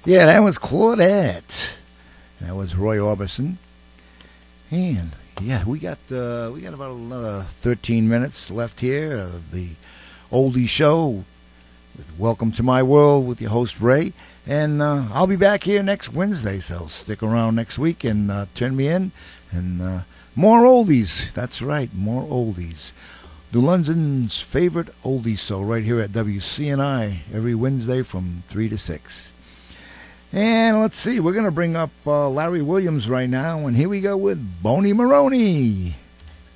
Yeah, that was Claudette. That was Roy Orbison. And yeah, we got about another 13 minutes left here of the Oldie Show. Welcome to my world with your host Ray, and I'll be back here next Wednesday. So stick around next week and turn me in, and more oldies. That's right, more oldies. New London's favorite oldies show right here at WCNI every Wednesday from 3 to 6. And let's see, we're going to bring up Larry Williams right now, and here we go with Boney Maroney.